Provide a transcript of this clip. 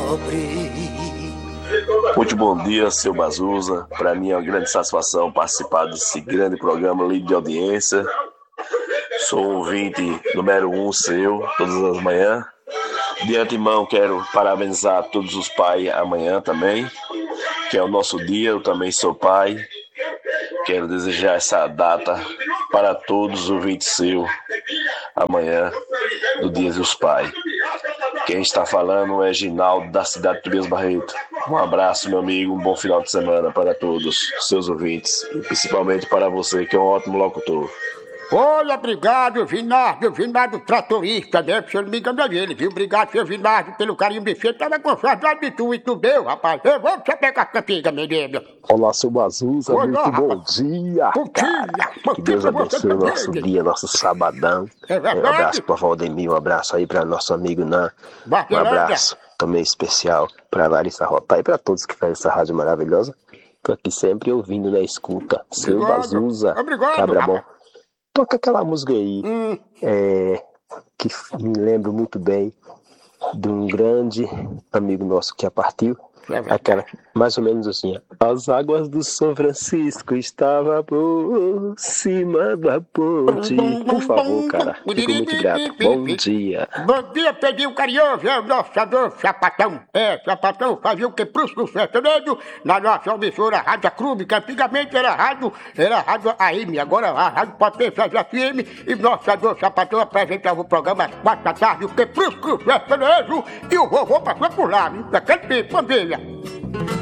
pobre. Muito bom dia, seu Bazuza. Para mim é uma grande satisfação participar desse grande programa líder de audiência. Sou ouvinte número 1 seu, todas as manhãs. De antemão quero parabenizar todos os pais amanhã também, que é o nosso dia. Eu também sou pai. Quero desejar essa data para todos os ouvintes seus amanhã, do Dia dos Pais. Quem está falando é Ginaldo, da cidade de Tobias Barreto. Um abraço, meu amigo, um bom final de semana para todos os seus ouvintes, e principalmente para você, que é um ótimo locutor. Oi, obrigado, Vinardo tratorista, né? Se eu não me engano é ele, viu? Obrigado, seu Vinardo, pelo carinho de você. Tava com saudade de tu e tu deu, rapaz. Eu vou te pegar a cantiga, menino. Olá, seu Bazuza, Olá, muito bom rapaz. dia, Bom cara. dia. Que Deus abençoe o nosso dia, nosso sabadão. É Um verdade. abraço para Valdemir, um abraço aí para nosso amigo Nan. Um abraço também especial para Larissa Rota e para todos que fazem essa rádio maravilhosa. Tô aqui sempre ouvindo na escuta. Seu Obrigado. Bazuza, Obrigado, cabra bom. rapaz. Toca aquela música aí, que me lembro muito bem de um grande amigo nosso que partiu. Aquela, mais ou menos assim, as águas do São Francisco estavam por cima da ponte. Por favor, cara, fico muito grato. Bom dia. Bom dia, Pedrinho Carinhoso, é o nosso Adolfo Sapatão. Sapatão fazia o que pro sertanejo na nossa emissora Rádio Clube, que antigamente era rádio AM, agora a Rádio Potência FM, e nosso Adolfo Sapatão apresentava o programa às 4 da tarde, o que pro sertanejo, e o vovô passou por lá, viu? Daquele tempo, família.